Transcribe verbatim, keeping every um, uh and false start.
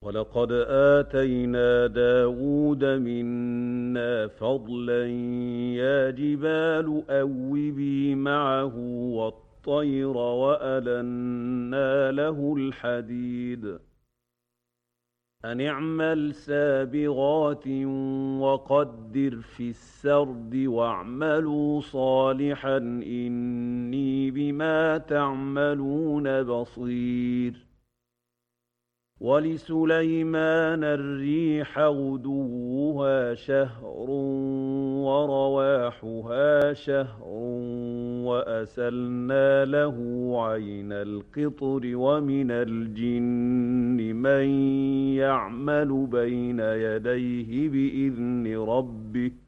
وَلَقَدْ آتَيْنَا دَاوُودَ مِنَّا فَضْلًا يَا جِبَالُ أَوِّبِي مَعَهُ وَالطَّيْرَ وَأَلَنَّا لَهُ الْحَدِيدَ أَنِ اعْمَلْ سَابِغَاتٍ وَقَدِّرْ فِي السَّرْدِ وَاعْمَلُوا صَالِحًا إِنِّي بِمَا تَعْمَلُونَ بَصِيرٌ وَلِسُلَيْمَانَ الرِّيحَ غُدُوُّهَا شَهْرٌ وَرَوَاحُهَا شَهْرٌ وَأَسَلْنَا لَهُ عَيْنَ الْقِطْرِ ۖ وَمِنَ الْجِنِّ مَن يَعْمَلُ بَيْنَ يَدَيْهِ بِإِذْنِ رَبِّهِ